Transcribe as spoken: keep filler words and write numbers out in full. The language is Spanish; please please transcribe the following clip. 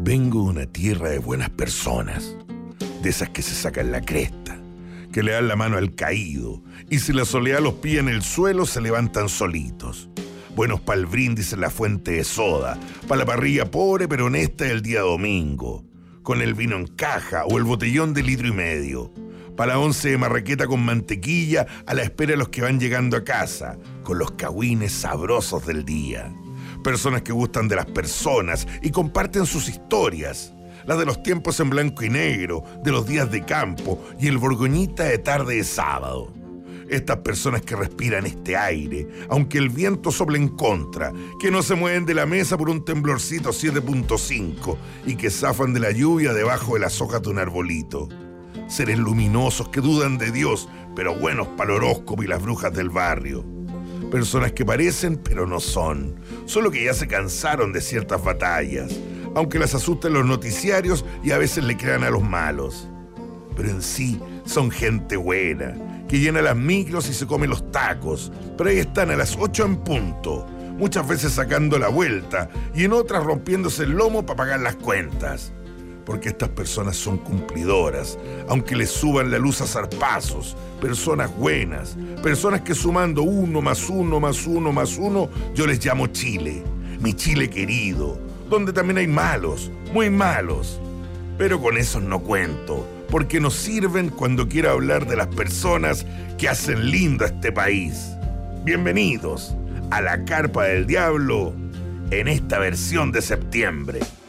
Vengo de una tierra de buenas personas, de esas que se sacan la cresta, que le dan la mano al caído, y si la soledad los pilla en el suelo, se levantan solitos. Buenos para el brindis en la fuente de soda, para la parrilla pobre pero honesta del día domingo, con el vino en caja o el botellón de litro y medio, para la once de marraqueta con mantequilla a la espera de los que van llegando a casa, con los cagüines sabrosos del día. Personas que gustan de las personas y comparten sus historias, las de los tiempos en blanco y negro, de los días de campo y el borgoñita de tarde de sábado. Estas personas que respiran este aire, aunque el viento sople en contra, que no se mueven de la mesa por un temblorcito siete punto cinco y que zafan de la lluvia debajo de las hojas de un arbolito. Seres luminosos que dudan de Dios, pero buenos para el horóscopo y las brujas del barrio. Personas que parecen, pero no son, solo que ya se cansaron de ciertas batallas, aunque las asusten los noticiarios y a veces le crean a los malos. Pero en sí son gente buena, que llena las micros y se come los tacos, pero ahí están a las ocho en punto, muchas veces sacando la vuelta y en otras rompiéndose el lomo para pagar las cuentas. Porque estas personas son cumplidoras, aunque les suban la luz a zarpazos, personas buenas, personas que sumando uno más uno más uno más uno, yo les llamo Chile, mi Chile querido, donde también hay malos, muy malos. Pero con esos no cuento, porque nos sirven cuando quiero hablar de las personas que hacen lindo a este país. Bienvenidos a la Carpa del Diablo en esta versión de septiembre.